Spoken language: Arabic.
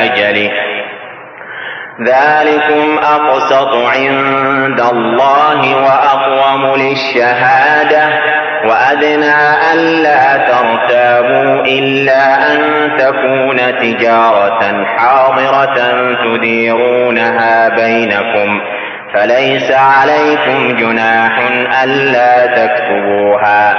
أجله ذلكم أقسط عند الله وأقوم للشهادة وأدنى ألا ترتابوا إلا أن تكون تجارة حاضرة تديرونها بينكم فليس عليكم جناح ألا تكتبوها